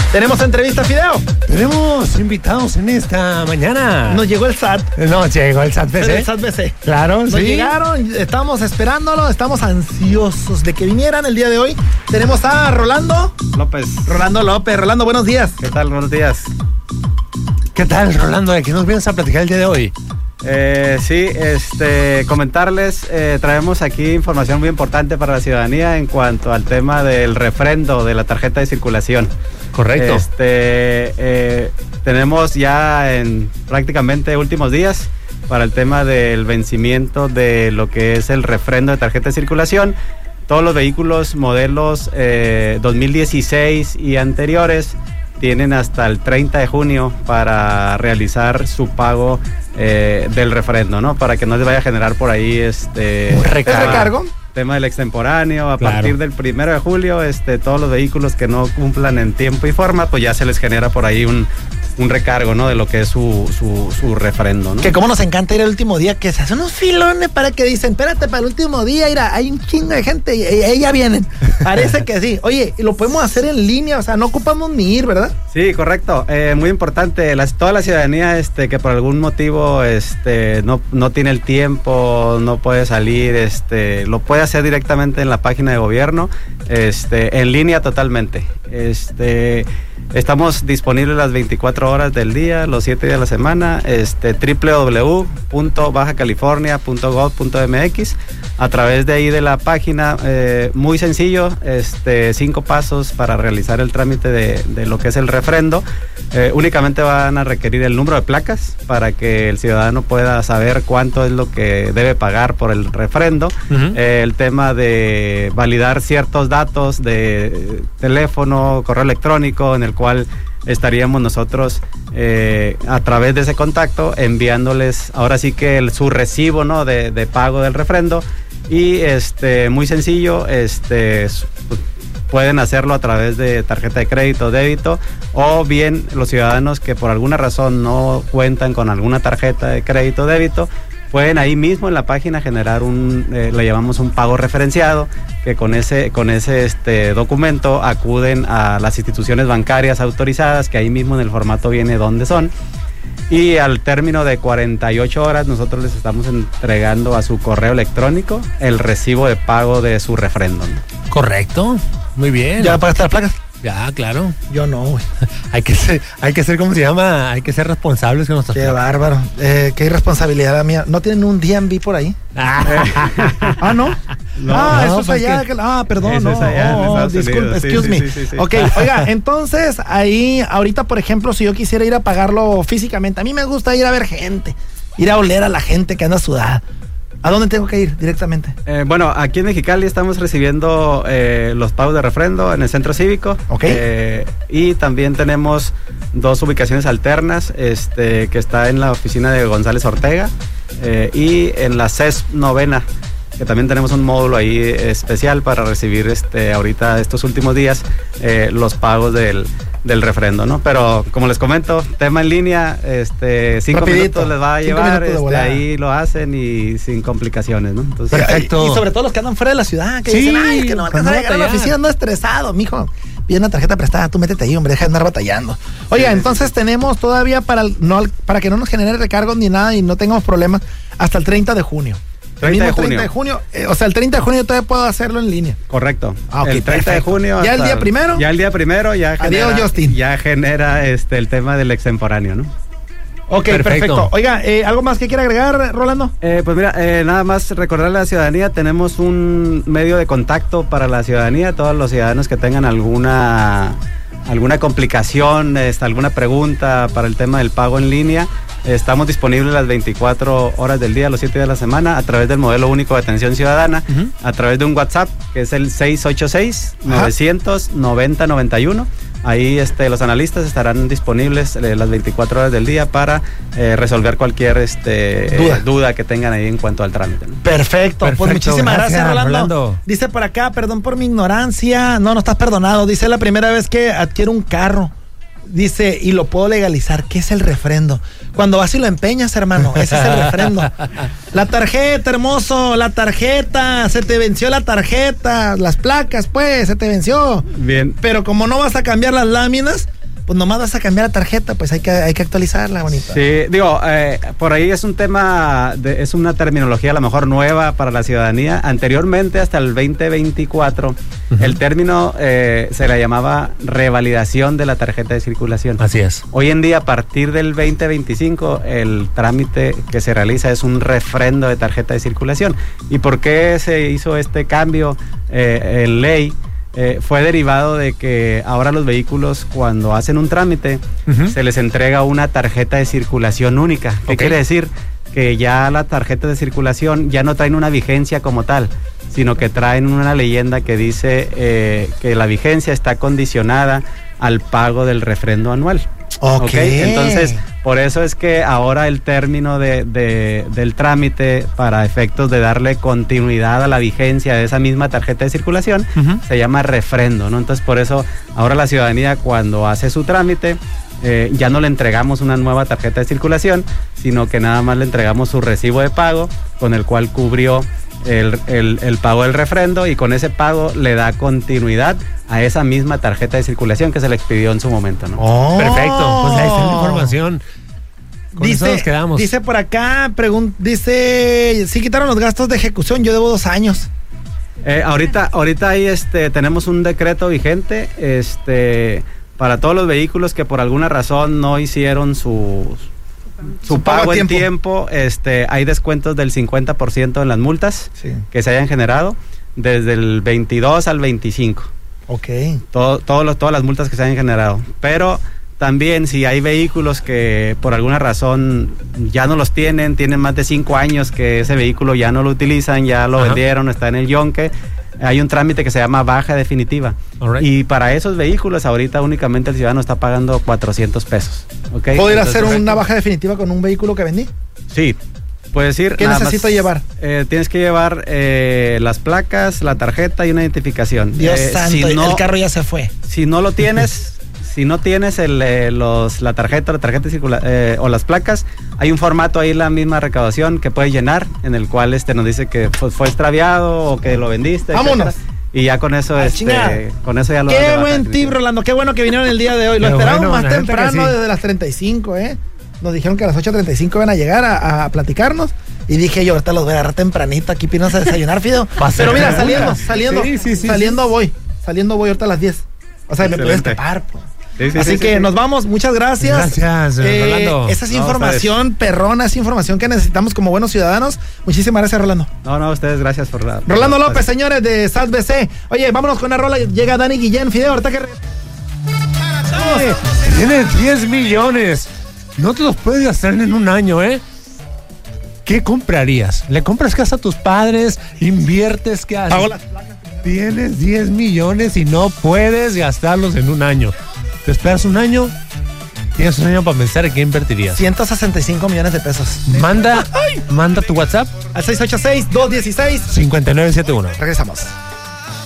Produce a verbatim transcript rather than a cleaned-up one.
Tenemos entrevista, Fideo. Tenemos invitados en esta mañana. Nos llegó el S A T. No, llegó el S A T B C. El S A T B C. Claro, Nos sí. llegaron, estamos esperándolo, estamos ansiosos de que vinieran el día de hoy. Tenemos a Rolando López. Rolando López. Rolando, buenos días. ¿Qué tal? Buenos días. ¿Qué tal, Rolando? ¿De qué nos vienes a platicar el día de hoy? Eh, sí, este, comentarles, eh, traemos aquí información muy importante para la ciudadanía en cuanto al tema del refrendo de la tarjeta de circulación. Correcto. Este, eh, tenemos ya en prácticamente últimos días para el tema del vencimiento de lo que es el refrendo de tarjeta de circulación. Todos los vehículos modelos eh, dos mil dieciséis y anteriores tienen hasta el treinta de junio para realizar su pago eh, del refrendo, ¿no? Para que no les vaya a generar por ahí este ¿Un recargo? recargo? Tema del extemporáneo. A Claro. partir del primero de julio, este, todos los vehículos que no cumplan en tiempo y forma, pues ya se les genera por ahí un, un recargo, ¿no? De lo que es su, su, su refrendo, ¿no? Que como nos encanta ir el último día, que se hacen unos filones para que dicen, espérate, para el último día, mira, hay un chingo de gente y, y, y ya vienen. Parece que sí. Oye, lo podemos hacer en línea, o sea, no ocupamos ni ir, ¿verdad? Sí, correcto. Eh, muy importante. Las, toda la ciudadanía este, que por algún motivo este, no, no tiene el tiempo, no puede salir, este, lo puede hacer directamente en la página de gobierno, este, en línea totalmente. Este, estamos disponibles las veinticuatro horas del día, los siete días de la semana, este, doble u doble u doble u punto baja california punto gov punto m x. A través de ahí de la página, eh, muy sencillo, este, cinco pasos para realizar el trámite de, de lo que es el refrendo. Eh, únicamente van a requerir el número de placas para que el ciudadano pueda saber cuánto es lo que debe pagar por el refrendo. Uh-huh. Eh, el tema de validar ciertos datos de teléfono, correo electrónico, en el cual estaríamos nosotros eh, a través de ese contacto enviándoles ahora sí que el, su recibo, ¿no? de, de pago del refrendo. Y este muy sencillo, este pueden hacerlo a través de tarjeta de crédito o débito, o bien los ciudadanos que por alguna razón no cuentan con alguna tarjeta de crédito o débito, pueden ahí mismo en la página generar un, eh, le llamamos un pago referenciado, que con ese, con ese este, documento acuden a las instituciones bancarias autorizadas, que ahí mismo en el formato viene dónde son. Y al término de cuarenta y ocho horas nosotros les estamos entregando a su correo electrónico el recibo de pago de su refrendo, ¿no? Correcto, muy bien. ¿Ya pagaste las placas? Ya, claro. Yo no, güey. Hay que ser, hay que ser, ¿cómo se llama? Hay que ser responsables con nuestras Qué placas. bárbaro. Eh, qué irresponsabilidad la mía. ¿No tienen un D M V por ahí? ah, ¿no? No, ah, no, eso es pues allá. que- Que, ah, perdón, Eso no. es allá en oh, Estados disculpe, Unidos. Sí, excuse sí, me. sí, sí, sí. Ok, oiga, entonces ahí, ahorita, por ejemplo, si yo quisiera ir a pagarlo físicamente, a mí me gusta ir a ver gente, ir a oler a la gente que anda sudada. ¿A dónde tengo que ir directamente? Eh, bueno, aquí en Mexicali estamos recibiendo eh, los pagos de refrendo en el centro cívico. Ok. Eh, y también tenemos dos ubicaciones alternas, este, que está en la oficina de González Ortega eh, y en la C E S novena, que también tenemos un módulo ahí especial para recibir este, ahorita estos últimos días eh, los pagos del, del refrendo, ¿no? Pero como les comento, tema en línea, este, cinco Rapidito, minutos les va a cinco llevar, minutos de este, volada. ahí lo hacen y sin complicaciones, ¿no? Entonces, Perfecto. Y, y sobre todo los que andan fuera de la ciudad, que Sí, dicen, ay, es que no me alcanza a pues no llegar a la batallar. oficina, ando estresado, mijo. Pide una tarjeta prestada, tú métete ahí, hombre, deja de andar batallando. Oiga, Sí, entonces tenemos todavía para, el- no, para que no nos genere recargos ni nada y no tengamos problemas hasta el treinta de junio. El treinta de mismo junio. treinta de junio, eh, o sea, el treinta de junio todavía puedo hacerlo en línea. correcto. Ah, ok, el treinta de perfecto. junio. ¿Ya el hasta- día primero? Ya el día primero ya Adiós, genera, Justin. ya genera este, el tema del extemporáneo, ¿no? Ok, perfecto. Perfecto. Oiga, eh, ¿algo más que quiera agregar, Rolando? Eh, pues mira, eh, nada más recordarle a la ciudadanía, tenemos un medio de contacto para la ciudadanía, todos los ciudadanos que tengan alguna, alguna complicación, este, alguna pregunta para el tema del pago en línea. Estamos disponibles las veinticuatro horas del día, los siete días de la semana, a través del modelo único de atención ciudadana, Uh-huh. a través de un WhatsApp, que es el seis ocho seis, nueve nueve cero, nueve uno. Ahí este, los analistas estarán disponibles eh, las veinticuatro horas del día para eh, resolver cualquier este, Duda. eh, duda que tengan ahí en cuanto al trámite, ¿no? Perfecto, pues Perfecto, muchísimas gracias, gracias, Rolando. Rolando. Dice por acá, perdón por mi ignorancia. No, no estás perdonado. Dice, es la primera vez que adquiero un carro. Dice, y lo puedo legalizar. ¿Qué es el refrendo? Cuando vas y lo empeñas, hermano, ese es el refrendo. La tarjeta, hermoso, la tarjeta, se te venció la tarjeta, las placas, pues, se te venció. Bien. Pero como no vas a cambiar las láminas, pues nomás vas a cambiar la tarjeta, pues hay que, hay que actualizarla, bonita. Sí, digo, eh, por ahí es un tema, de, es una terminología a lo mejor nueva para la ciudadanía. Anteriormente, hasta el veinte veinticuatro, uh-huh. el término eh, se le llamaba revalidación de la tarjeta de circulación. Así es. Hoy en día, a partir del veinte veinticinco, el trámite que se realiza es un refrendo de tarjeta de circulación. ¿Y por qué se hizo este cambio eh, en ley? Eh, fue derivado de que ahora los vehículos, cuando hacen un trámite, uh-huh. se les entrega una tarjeta de circulación única. ¿Qué okay. quiere decir? Que ya la tarjeta de circulación ya no traen una vigencia como tal, sino que traen una leyenda que dice eh, que la vigencia está condicionada al pago del refrendo anual. Okay. ¿Okay? Entonces, por eso es que ahora el término de, de, del trámite para efectos de darle continuidad a la vigencia de esa misma tarjeta de circulación uh-huh. se llama refrendo, ¿no? Entonces, por eso ahora la ciudadanía, cuando hace su trámite, eh, ya no le entregamos una nueva tarjeta de circulación, sino que nada más le entregamos su recibo de pago con el cual cubrió El, el, el pago del refrendo, y con ese pago le da continuidad a esa misma tarjeta de circulación que se le expidió en su momento, ¿no? Oh. Perfecto, pues ahí está la información. Con dice, eso nos quedamos. Dice por acá, pregun- dice, sí quitaron los gastos de ejecución, yo debo dos años. Eh, ahorita, ahorita ahí este, tenemos un decreto vigente, este, para todos los vehículos que por alguna razón no hicieron sus su, su pago, pago en tiempo, tiempo este, hay descuentos del cincuenta por ciento en las multas sí. que se hayan generado desde el veintidós al veinticinco. Ok. Todo, todo los, todas las multas que se hayan generado. Pero también si hay vehículos que por alguna razón ya no los tienen, tienen más de cinco años que ese vehículo ya no lo utilizan, ya lo Ajá. vendieron, está en el yonque, hay un trámite que se llama baja definitiva. Right. Y para esos vehículos ahorita únicamente el ciudadano está pagando cuatrocientos pesos. ¿Okay? ¿Puedo ir a hacer una baja definitiva con un vehículo que vendí? Sí. Puedes ir. ¿Qué necesito más, llevar? Eh, tienes que llevar eh, las placas, la tarjeta y una identificación. Dios eh, santo, si no, el carro ya se fue. Si no lo tienes... Si no tienes el, eh, los, la tarjeta, la tarjeta circula, eh, o las placas, hay un formato ahí en la misma recaudación que puedes llenar, en el cual este nos dice que pues, fue extraviado o que lo vendiste. Vámonos. Etcétera. Y ya con eso, este, con eso ya lo. Qué buen tip, Rolando. Qué bueno que vinieron el día de hoy. Lo Pero esperamos bueno, más temprano, sí. desde las treinta y cinco, ¿eh? Nos dijeron que a las ocho treinta y cinco iban a llegar a, a platicarnos. Y dije yo, ahorita los voy a agarrar tempranito aquí, pinos a desayunar, Fido. Pero mira, saliendo, saliendo, sí, sí, sí, saliendo sí. voy. Saliendo voy ahorita a las diez. O sea, Excelente. me puedo escapar, pues. Sí, sí, Así sí, que sí, nos sí. vamos, muchas gracias. Gracias, eh, Rolando. Esa es información no, perrona, es información que necesitamos como buenos ciudadanos. Muchísimas gracias, Rolando. No, no, a ustedes gracias por la... Rolando López, señores de S A T B C. Oye, vámonos con la rola. Llega Dani Guillén, Fideo, ahorita que... Eh, tienes diez millones. No te los puedes gastar en un año, ¿eh? ¿Qué comprarías? ¿Le compras casa a tus padres? ¿Inviertes? ¿Qué haces? Pago las placas. Tienes diez millones y no puedes gastarlos en un año. ¿Te esperas un año? Tienes un año para pensar en qué invertirías. ciento sesenta y cinco millones de pesos. Manda, manda tu WhatsApp al seis ocho seis, dos uno seis, cinco nueve siete uno. Regresamos.